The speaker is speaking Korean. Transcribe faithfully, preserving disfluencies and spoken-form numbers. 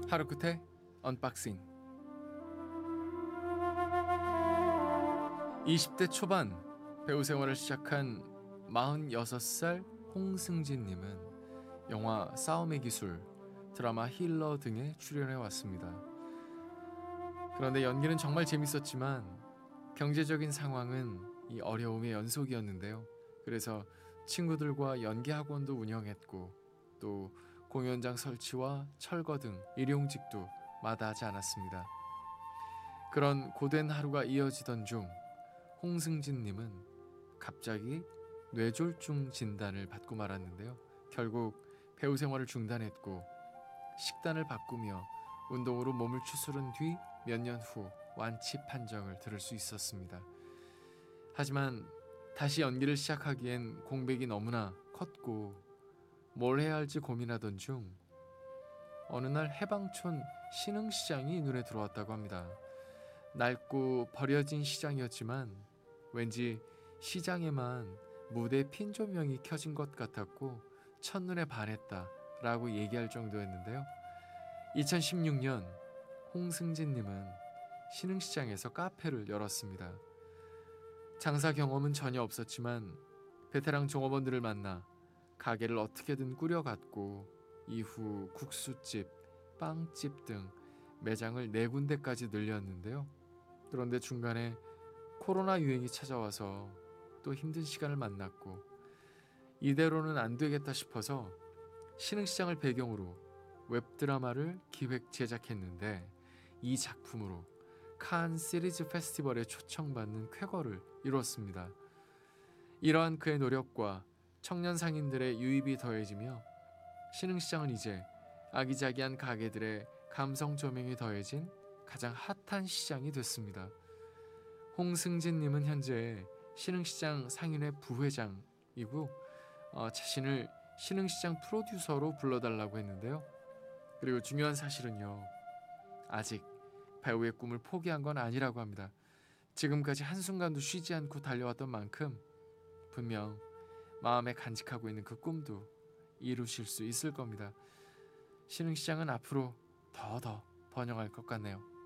하루 끝에 언박싱. 이십 대 초반 배우 생활을 시작한 마흔여섯 살 홍승진님은 영화 싸움의 기술, 드라마 힐러 등에 출연해 왔습니다. 그런데 연기는 정말 재밌었지만 경제적인 상황은 이 어려움의 연속이었는데요. 그래서 친구들과 연기 학원도 운영했고 또 공연장 설치와 철거 등 일용직도 마다하지 않았습니다. 그런 고된 하루가 이어지던 중 홍승진님은 갑자기 뇌졸중 진단을 받고 말았는데요. 결국 배우 생활을 중단했고 식단을 바꾸며 운동으로 몸을 추스른 뒤 몇 년 후 완치 판정을 들을 수 있었습니다. 하지만 다시 연기를 시작하기엔 공백이 너무나 컸고 뭘 해야 할지 고민하던 중 어느 날 해방촌 신흥시장이 눈에 들어왔다고 합니다. 낡고 버려진 시장이었지만 왠지 시장에만 무대 핀 조명이 켜진 것 같았고 첫눈에 반했다라고 얘기할 정도였는데요. 이천십육 년 홍승진님은 신흥시장에서 카페를 열었습니다. 장사 경험은 전혀 없었지만 베테랑 종업원들을 만나 가게를 어떻게든 꾸려갔고 이후 국수집, 빵집 등 매장을 네 군데까지 늘렸는데요. 그런데 중간에 코로나 유행이 찾아와서 또 힘든 시간을 만났고 이대로는 안 되겠다 싶어서 신흥시장을 배경으로 웹드라마를 기획 제작했는데 이 작품으로 칸 시리즈 페스티벌에 초청받는 쾌거를 이뤘습니다. 이러한 그의 노력과 청년 상인들의 유입이 더해지며 신흥시장은 이제 아기자기한 가게들의 감성 조명이 더해진 가장 핫한 시장이 됐습니다. 홍승진님은 현재 신흥시장 상인회 부회장이고 어, 자신을 신흥시장 프로듀서로 불러달라고 했는데요. 그리고 중요한 사실은요, 아직 배우의 꿈을 포기한 건 아니라고 합니다. 지금까지 한순간도 쉬지 않고 달려왔던 만큼 분명 마음에 간직하고 있는 그 꿈도 이루실 수 있을 겁니다. 신흥시장은 앞으로 더 더 번영할 것 같네요.